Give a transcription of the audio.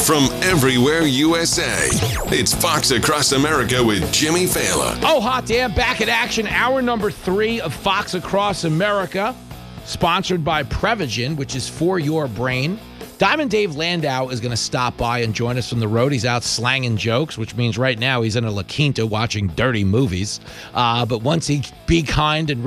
from everywhere USA. It's Fox Across America with Jimmy Fallon. Oh, hot damn, back in action. Hour number 3 of Fox Across America, sponsored by Prevagen, which is for your brain. Diamond Dave Landau is going to stop by and join us from the road. He's out slanging jokes, which means right now he's in a La Quinta watching dirty movies. But once he Be Kind and